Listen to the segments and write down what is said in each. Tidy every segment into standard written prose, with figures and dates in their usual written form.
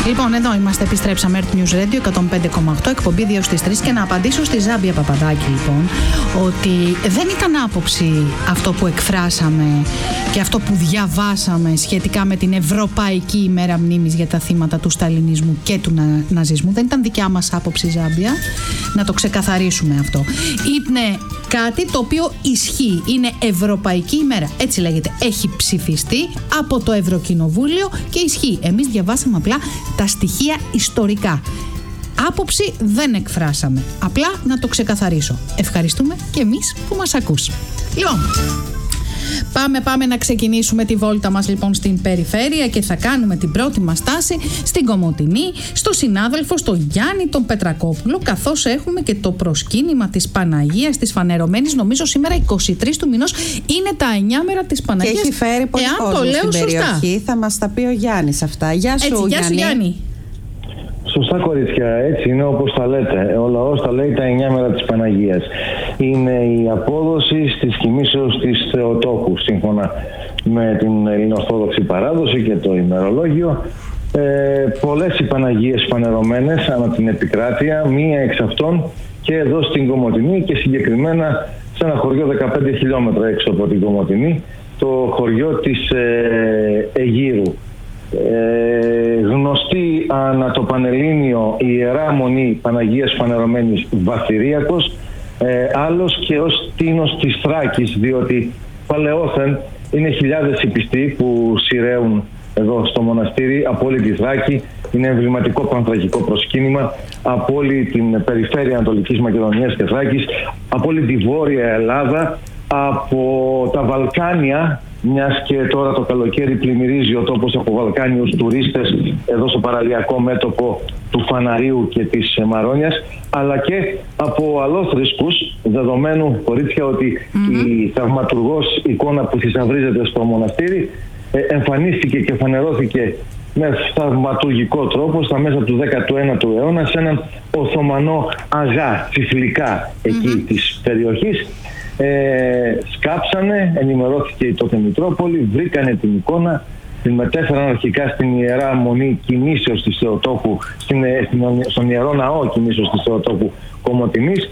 Λοιπόν, εδώ είμαστε, επιστρέψαμε, Earth News Radio 105,8, εκπομπή 2 στις 3, και να απαντήσω στη Ζάμπια Παπαδάκη, λοιπόν, ότι δεν ήταν άποψη αυτό που εκφράσαμε και αυτό που διαβάσαμε σχετικά με την Ευρωπαϊκή ημέρα μνήμης για τα θύματα του σταλινισμού και του ναζισμού. Δεν ήταν δικιά μας άποψη, Ζάμπια, να το ξεκαθαρίσουμε αυτό. Είναι κάτι το οποίο ισχύει, είναι Ευρωπαϊκή ημέρα, έτσι λέγεται, έχει ψηφιστεί από το Ευρωκοινοβούλιο και ισχύει. Εμείς διαβάσαμε απλά τα στοιχεία ιστορικά. Άποψη δεν εκφράσαμε. Απλά να το ξεκαθαρίσω. Ευχαριστούμε και εμείς που μας ακούς. Λοιπόν, πάμε να ξεκινήσουμε τη βόλτα μας, λοιπόν, στην περιφέρεια, και θα κάνουμε την πρώτη μας στάση στην Κομοτηνή, στο συνάδελφο, στο Γιάννη τον Πετρακόπουλο, καθώς έχουμε και το προσκύνημα της Παναγίας της Φανερωμένης. Νομίζω σήμερα 23 του μηνός είναι τα 9 μέρα της Παναγίας. Και έχει φέρει πολύ κόσμο στην περιοχή. Θα μας τα πει ο Γιάννης αυτά. Γεια σου, Γιάννη. Γεια σου, Γιάννη. Σωστά, κορίτσια, έτσι είναι όπως τα λέτε. Ο λαός τα λέει τα 9 μέρα της Παναγίας. Είναι η απόδοση της κοιμήσεως της Θεοτόκου, σύμφωνα με την ελληνοορθόδοξη παράδοση και το ημερολόγιο. Πολλές οι Παναγίες φανερωμένες ανά την επικράτεια, μία εξ αυτών και εδώ στην Κομοτηνή, και συγκεκριμένα σε ένα χωριό 15 χιλιόμετρα έξω από την Κομοτηνή, το χωριό της Αιγύρου. Γνωστή ανά το Πανελλήνιο η Ιερά Μονή Παναγίας Φανερωμένης Βαθυριακός, άλλος και ως τίνος της Θράκης, διότι παλαιόθεν είναι χιλιάδες οι πιστοί που σειραίουν εδώ στο μοναστήρι από όλη τη Θράκη. Είναι εμβληματικό πανθρακικό προσκύνημα από όλη την περιφέρεια Ανατολικής Μακεδονίας και Θράκης, από όλη τη Βόρεια Ελλάδα, από τα Βαλκάνια, μιας και τώρα το καλοκαίρι πλημμυρίζει ο τόπος από Βαλκάνιους τουρίστες εδώ στο παραλιακό μέτωπο του Φαναρίου και της Μαρόνιας, αλλά και από αλλόθρησκους, δεδομένου, κορίτσια, ότι η θαυματουργός εικόνα που θησαυρίζεται στο μοναστήρι εμφανίστηκε και φανερώθηκε με θαυματουργικό τρόπο στα μέσα του 19ου αιώνα σε έναν Οθωμανό αγά, τσιφλικά εκεί της περιοχής. Σκάψανε, ενημερώθηκε η τότε Μητρόπολη, βρήκανε την εικόνα, την μετέφεραν αρχικά στην Ιερά Μονή Κοιμήσεως της Θεοτόκου, στον Ιερό Ναό Κοιμήσεως της Θεοτόκου Κομοτηνής.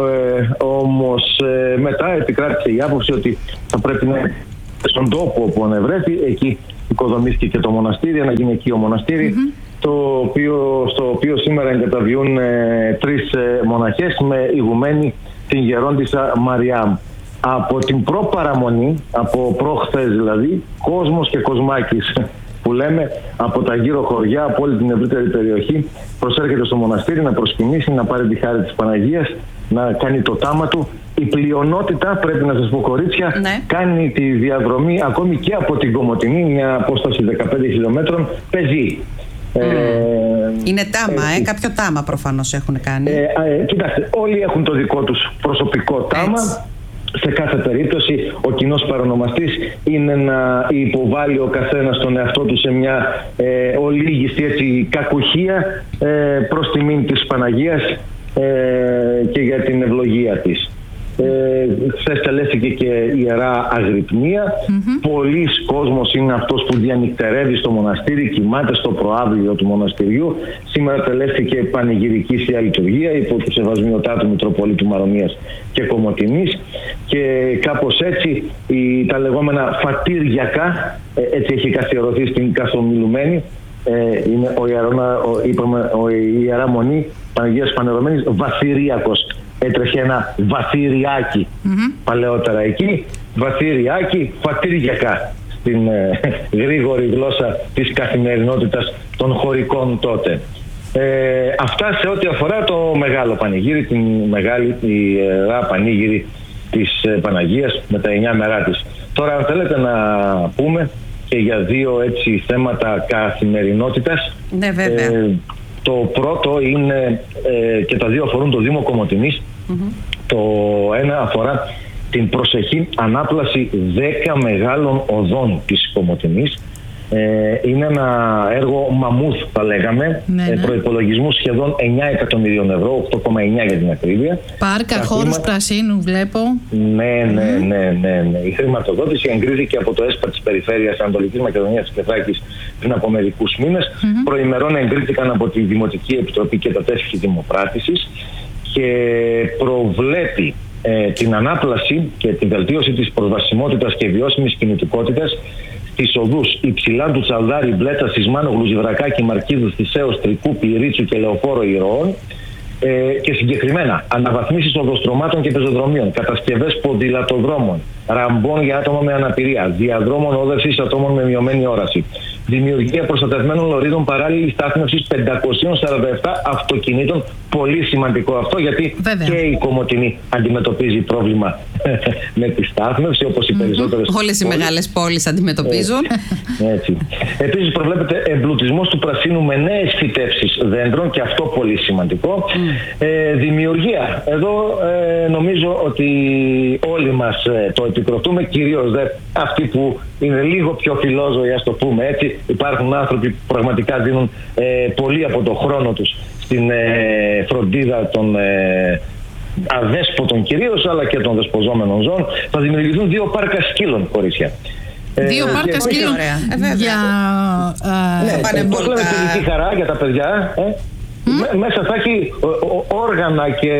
Όμως μετά επικράτησε η άποψη ότι θα πρέπει να είναι στον τόπο όπου ανεβρέθη, εκεί οικοδομήθηκε και το μοναστήρι, ένα γυναικείο μοναστήρι, στο οποίο σήμερα εγκαταβιούν 3 μοναχές με ηγουμένη την γερόντισσα Μαριάμ. Από την προπαραμονή, από προχθές δηλαδή, κόσμος και κοσμάκης που λέμε, από τα γύρω χωριά, από όλη την ευρύτερη περιοχή, προσέρχεται στο μοναστήρι να προσκυνήσει, να πάρει τη χάρη της Παναγίας, να κάνει το τάμα του. Η πλειονότητα, πρέπει να σας πω, κορίτσια, κάνει τη διαδρομή ακόμη και από την Κομοτηνή, μια απόσταση 15 χιλιόμετρων, πεζή. Είναι τάμα, κάποιο τάμα προφανώς έχουν κάνει. Κοιτάξτε, όλοι έχουν το δικό τους προσωπικό τάμα. Έτσι. Σε κάθε περίπτωση ο κοινός παρονομαστής είναι να υποβάλει ο καθένας τον εαυτό του σε μια ολίγιστη έτσι κακουχία προς τιμήν της Παναγίας και για την ευλογία της. Χθες τελέστηκε και Ιερά Αγρυπνία. Πολλοί κόσμος είναι αυτός που διανυκτερεύει στο μοναστήρι, κοιμάται στο προάβλιο του μοναστηριού. Σήμερα τελέστηκε πανηγυρική Θεία Λειτουργία υπό του Σεβασμιωτάτου Μητροπολίτου Μαρονίας και Κομοτηνής, και κάπως έτσι τα λεγόμενα φατήριακά, έτσι έχει καθιερωθεί στην καθομιλουμένη, είναι η Ιερά Μονή Παναγίας Φανερωμένης Βαθυριακός. Έτρεχε ένα βαθύριάκι παλαιότερα εκεί, βαθύριάκι, φατήριακά στην γρήγορη γλώσσα της καθημερινότητας των χωρικών τότε. Αυτά σε ό,τι αφορά το μεγάλο πανηγύρι, την μεγάλη Ιερά Πανήγυρη της Παναγίας με τα 9 μερά της. Τώρα, αν θέλετε να πούμε και για 2 έτσι θέματα καθημερινότητας. Ναι, βέβαια. Το πρώτο είναι, και τα 2 αφορούν το Δήμο Κομοτηνής. Το ένα αφορά την προσεχή ανάπλαση 10 μεγάλων οδών της Κομοτηνής. Είναι ένα έργο μαμούθ, θα λέγαμε, προϋπολογισμού σχεδόν 9 εκατομμυρίων ευρώ, 8,9 για την ακρίβεια. Πάρκα, χώρους πρασίνου βλέπω. Ναι. Η χρηματοδότηση εγκρίθηκε από το ΕΣΠΑ της Περιφέρειας Ανατολικής Μακεδονίας και Θράκης πριν από μερικούς μήνες. Προημερών εγκρίθηκαν από τη Δημοτική Επιτροπή και τα τέσσερις δημοπράτησης και προβλέπει την ανάπλαση και την βελτίωση της προσβασιμότητας και βιώσιμης κινητικότητας στις οδούς Υψηλά του Τσαλδάρη, Μπλέτσα, Σισμάνο, Γλουζιβρακάκη, Μαρκίδου, Θησέως, Τρικούπη, Ρίτσου και Λεωφόρο Ηρώων, και συγκεκριμένα αναβαθμίσεις οδοστρωμάτων και πεζοδρομίων, κατασκευές ποδηλατοδρόμων, ραμπών για άτομα με αναπηρία, διαδρόμων όδευσης ατόμων με μειωμένη όραση, δημιουργία προστατευμένων λωρίδων παράλληλης στάθμευσης 547 αυτοκινήτων. Πολύ σημαντικό αυτό, γιατί και η Κομοτηνή αντιμετωπίζει πρόβλημα με τη στάθμευση, όπως οι περισσότερες όλες οι μεγάλες πόλεις αντιμετωπίζουν. Έτσι. Επίσης προβλέπεται εμπλουτισμός του πρασίνου με νέες φυτεύσεις δέντρων, και αυτό πολύ σημαντικό. Δημιουργία. Εδώ νομίζω ότι όλοι μας το επικροτούμε, κυρίως αυτοί που είναι λίγο πιο φιλόζωοι, ας το πούμε έτσι. Υπάρχουν άνθρωποι που πραγματικά δίνουν πολύ από το χρόνο τους στην φροντίδα των αδέσποτων κυρίως, αλλά και των δεσποζόμενων ζώων. Θα δημιουργηθούν 2 πάρκα σκύλων, κορίτσια. 2 πάρκα σκύλων για πανεμπολική χαρά για τα παιδιά. Μέσα θα έχει όργανα και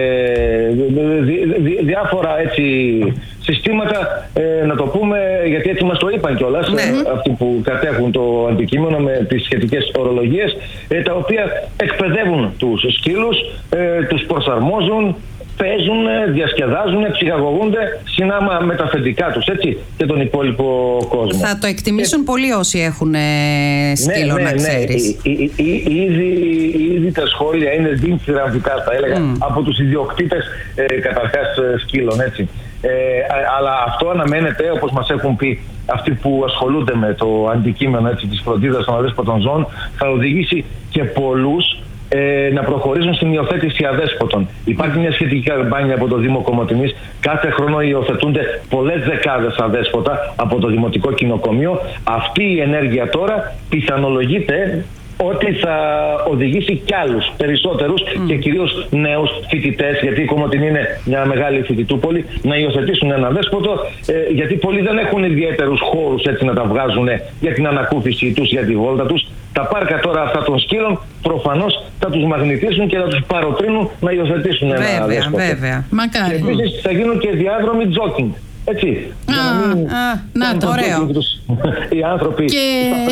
διάφορα έτσι συστήματα, να το πούμε, γιατί έτσι μας το είπαν κιόλας, αυτοί που κατέχουν το αντικείμενο με τις σχετικές ορολογίες, τα οποία εκπαιδεύουν τους σκύλους, τους προσαρμόζουν, παίζουν, διασκεδάζουν, ψυχαγωγούνται συνάμα με τα αφεντικά τους, έτσι, και τον υπόλοιπο κόσμο. Θα το εκτιμήσουν πολύ όσοι έχουν σκύλο, να ξέρεις. Ήδη τα σχόλια είναι δίμφυραμβικά, θα έλεγα, από τους ιδιοκτήτες καταρχάς σκύλων, έτσι. Αλλά αυτό αναμένεται, όπως μας έχουν πει αυτοί που ασχολούνται με το αντικείμενο, έτσι, της φροντίδας των αδέσποτων ζώων, θα οδηγήσει και πολλούς να προχωρήσουν στην υιοθέτηση αδέσποτων. Υπάρχει μια σχετική καμπάνια από το Δήμο Κομοτηνής. Κάθε χρόνο υιοθετούνται πολλές δεκάδες αδέσποτα από το Δημοτικό Κοινοκομείο. Αυτή η ενέργεια τώρα πιθανολογείται ότι θα οδηγήσει κι άλλους περισσότερους και κυρίως νέους φοιτητές, γιατί η Κομοτηνή είναι μια μεγάλη φοιτητούπολη, να υιοθετήσουν ένα δέσποτο, γιατί πολλοί δεν έχουν ιδιαίτερους χώρους, έτσι, να τα βγάζουν για την ανακούφιση τους, για τη βόλτα τους. Τα πάρκα τώρα αυτά των σκύλων προφανώς θα τους μαγνητήσουν και θα τους παροτρύνουν να υιοθετήσουν ένα δέσποτο. Βέβαια. Μακάρι. Και επίσης θα γίνουν και διάδρομοι τζόκινγκ. Έτσι. Να το ωραίο. Οι άνθρωποι και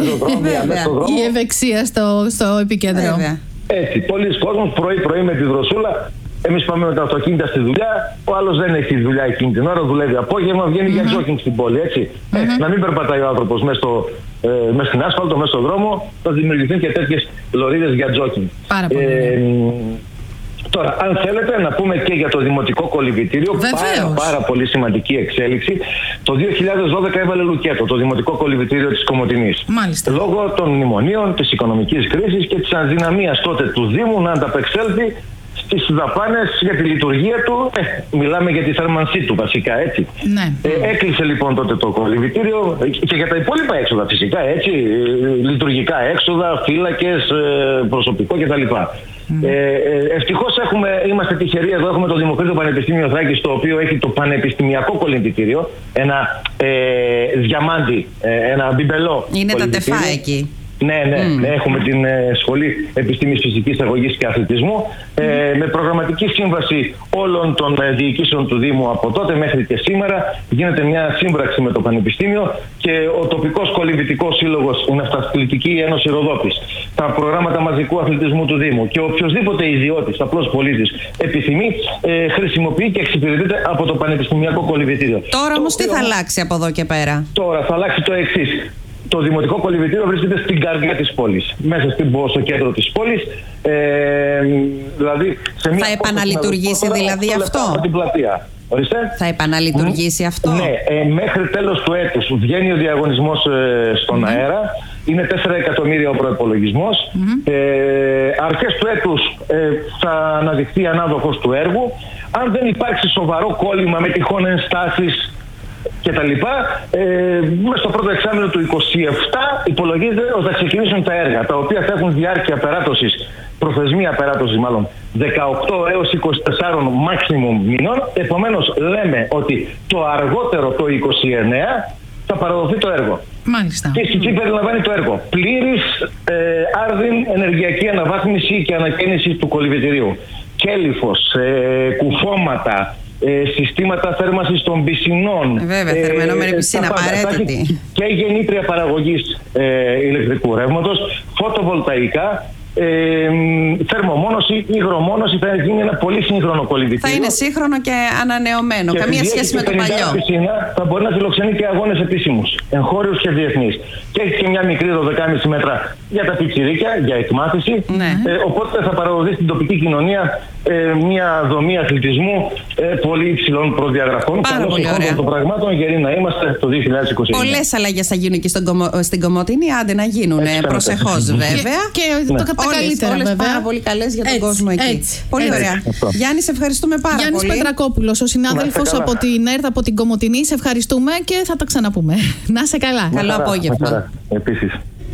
η ευεξία στο επικέντρο. Έτσι. Πολλοί κόσμος πρωί-πρωί με τη δροσούλα. Εμείς πάμε με τα αυτοκίνητα στη δουλειά. Ο άλλος δεν έχει δουλειά εκείνη την ώρα, δουλεύει απόγευμα, βγαίνει για τζόκινγκ στην πόλη. Έτσι. Να μην περπατάει ο άνθρωπος μέσα στην άσφαλτο, μέσα στον δρόμο. Θα δημιουργηθούν και τέτοιες λωρίδες για τζόκινγκ. Πάρα πολύ. Τώρα, αν θέλετε, να πούμε και για το Δημοτικό Κολυμβητήριο. Πάρα πολύ σημαντική εξέλιξη. Το 2012 έβαλε λουκέτο το Δημοτικό Κολυμβητήριο της Κομοτηνής. Μάλιστα. Λόγω των μνημονίων, της οικονομικής κρίσης και της αδυναμίας τότε του Δήμου να ανταπεξέλθει στις δαπάνες για τη λειτουργία του. Μιλάμε για τη θέρμανσή του βασικά, έτσι. Έκλεισε λοιπόν τότε το κολυμβητήριο και για τα υπόλοιπα έξοδα φυσικά, έτσι. Λειτουργικά έξοδα, φύλακες, προσωπικό κτλ. Ευτυχώς είμαστε τυχεροί εδώ, έχουμε το Δημοκρίτιο Πανεπιστήμιο Θράκης, το οποίο έχει το Πανεπιστημιακό Κολυμβητήριο, ένα διαμάντι, ένα μπιμπελό. Είναι τα τεφά εκεί. Ναι, έχουμε την Σχολή Επιστήμης Φυσικής Αγωγής και Αθλητισμού, με προγραμματική σύμβαση όλων των διοικήσεων του Δήμου από τότε μέχρι και σήμερα. Γίνεται μια σύμπραξη με το Πανεπιστήμιο και ο τοπικός κολυμβητικός σύλλογος, η Ναυταθλητική Ένωση Ροδόπης, τα προγράμματα μαζικού αθλητισμού του Δήμου και οποιοδήποτε ιδιώτης, απλός πολίτης επιθυμεί, χρησιμοποιεί και εξυπηρετείται από το Πανεπιστημιακό Κολυμβητήριο. Τώρα όμως τι θα αλλάξει από εδώ και πέρα? Τώρα θα αλλάξει το εξής. Το Δημοτικό Κολυμβητήριο βρίσκεται στην καρδιά της πόλης, μέσα στο κέντρο της πόλης. Δηλαδή σε μια θα επαναλειτουργήσει δηλαδή αυτό? Από την πλατεία. Ορίστε. Θα επαναλειτουργήσει αυτό? Ναι, μέχρι τέλος του έτους βγαίνει ο διαγωνισμός στον αέρα. Είναι 4 εκατομμύρια ο προϋπολογισμός. Αρχές του έτους θα αναδειχθεί ανάδοχος του έργου. Αν δεν υπάρξει σοβαρό κόλλημα με τυχόν ενστάσεις κτλ. Μέσα στο πρώτο εξάμηνο του 27 υπολογίζεται ότι θα ξεκινήσουν τα έργα, τα οποία θα έχουν διάρκεια περάτωσης, προθεσμία περάτωσης μάλλον, 18 έως 24 maximum μηνών. Επομένως λέμε ότι το αργότερο το 29 θα παραδοθεί το έργο. Μάλιστα. Και τι περιλαμβάνει το έργο? Πλήρης άρδιν ενεργειακή αναβάθμιση και ανακαίνιση του κολυβητηρίου. Κέλυφος, κουφώματα, συστήματα θέρμανσης των πισινών. Βέβαια, θερμαινόμενη πισίνα, απαραίτητη. Και γεννήτρια παραγωγής ηλεκτρικού ρεύματος, φωτοβολταϊκά, θερμομόνωση, υγρομόνωση. Θα γίνει ένα πολύ σύγχρονο κολυβητήριο. Θα είναι σύγχρονο και ανανεωμένο. Και καμία σχέση με το παλιό. Η πισίνα θα μπορεί να φιλοξενεί και αγώνες επίσημους, εγχώριους και διεθνείς. Και έχει και μια μικρή 12,5 μέτρα για τα πιτσιρίκια, για εκμάθηση. Ναι. Οπότε θα παραδοθεί στην τοπική κοινωνία μια δομή αθλητισμού πολύ υψηλών προδιαγραφών. Πάρα πολύ ωραία. Των πραγμάτων, γεροί να είμαστε το 2029. Πολλές αλλαγές θα γίνουν και στην Κομοτηνή, άντε να γίνουν προσεχώς βέβαια. Και το καλύτερα, όλες βέβαια. πάρα πολύ καλές για τον κόσμο εκεί. Πολύ ωραία. Γιάννη, σε ευχαριστούμε πάρα πολύ. Γιάννης Πετρακόπουλος, ο συνάδελφος από την ΕΡΤ, από την Κομοτηνή. Σε ευχαριστούμε και θα τα ξαναπούμε. Να είσαι καλά. Καλό απόγευμα. Επίσης.